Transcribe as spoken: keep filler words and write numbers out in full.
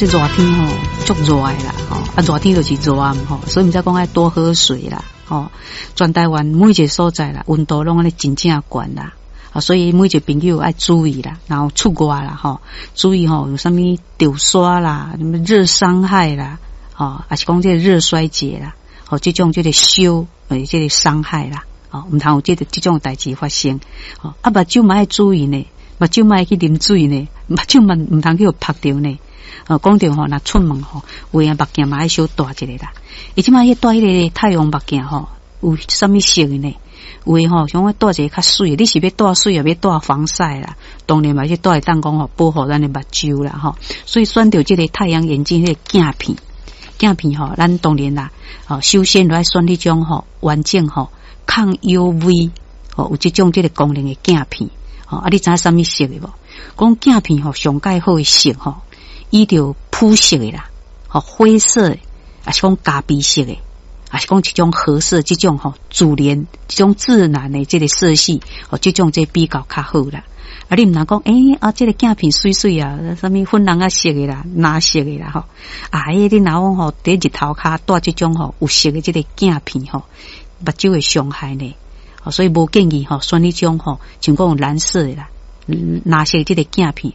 这热天吼足热的啦，吼啊热天就是热暗吼，所以毋才讲爱多喝水啦，吼。全台湾每一个所在啦，温度拢安尼真正高啦，啊，所以每一个朋友爱注意啦，然后出外啦，吼，注意吼有啥物丢刷啦，什么热伤害啦，吼，还是讲这个热衰竭啦，吼，这种这个烧诶，这个伤害啦，哦，毋通有这个这种代志发生，哦，啊，目睭嘛爱注意呢。目睭莫去啉水呢，目睭嘛毋通去互拍着呢。呃，讲着吼，若出门吼，有影目镜嘛爱小戴一个啦。伊即摆迄戴迄个太阳目镜吼，有啥物色的呢？有诶吼，像我戴一个较水，你是要戴水也要戴防晒啦。当然嘛，去戴当讲吼，保护咱的目睭啦吼。所以选择即个太阳眼镜迄个镜片，镜片吼，咱当然啦，哦，首先就爱选迄种吼完整吼抗 U V 吼有即种即个功能的镜片。哦，啊，你知影啥物色的无？讲镜片吼上介好的色吼，伊着铺色的啦，吼灰色的，啊是讲咖啡色的，啊是讲这种褐色这种吼自然这种自然的这个色系，哦这种这比较较好啦。啊，你毋能讲诶、欸、啊，这个镜片水水啊，啥物粉红啊色的啦，蓝色的啦吼，啊，迄你若讲吼伫日头骹戴这种吼有色的这个镜片吼，目睭会伤害呢。所以无建议吼选迄种吼，像讲蓝色的啦、蓝色的这个镜片，